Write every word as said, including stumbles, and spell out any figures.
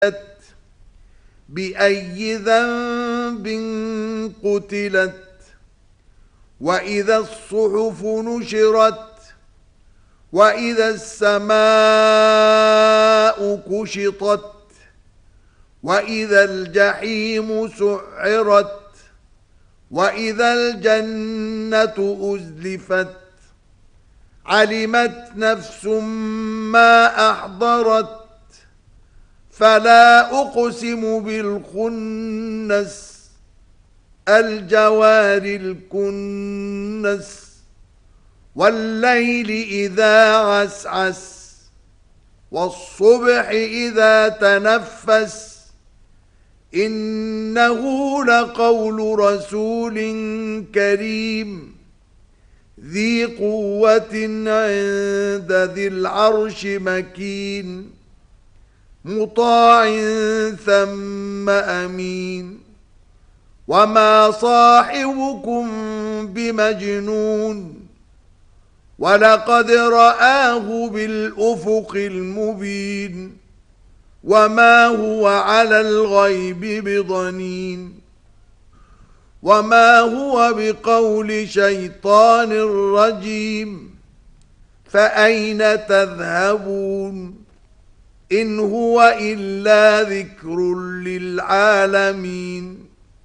بأي ذنب قتلت وإذا الصحف نشرت وإذا السماء كشطت وإذا الجحيم سعرت وإذا الجنة أزلفت علمت نفس ما أحضرت فلا أقسم بالخنس الجوار الكنس والليل إذا عسعس والصبح إذا تنفس إنه لقول رسول كريم ذي قوة عند ذي العرش مكين مطاع ثم أمين وما صاحبكم بمجنون ولقد رآه بالأفق المبين وما هو على الغيب بضنين وما هو بقول شيطان رجيم فأين تذهبون إن هو إلا ذكر للعالمين